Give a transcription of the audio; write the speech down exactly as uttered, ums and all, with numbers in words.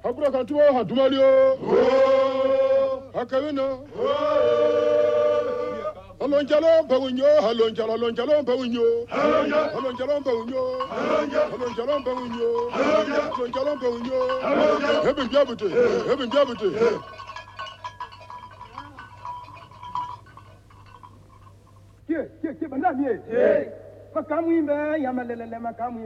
Habura kantuwa hadumalio. Hakawina. Alonjalo bawunyo, alonjalo, alonjalo bawunyo. Alonjalo bawunyo. Alonjalo bawunyo. Alonjalo bawunyo. Heaven jabute, heaven jabute. Ke, ke, ke bandamie. Eh. Makamu imbe yamalele makamu.